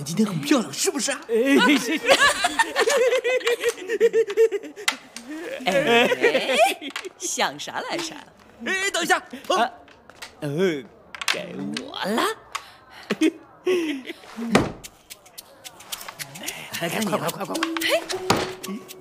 娘今天很漂亮，是不是啊？ 哎，想啥来啥。 哎，等一下， 该我了。 来，快！